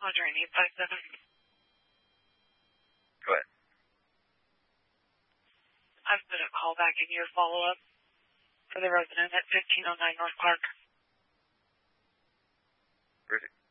Audrey 857. Go ahead. I've put a call back in your follow-up for the resident at 1509 North Clark. Where is it?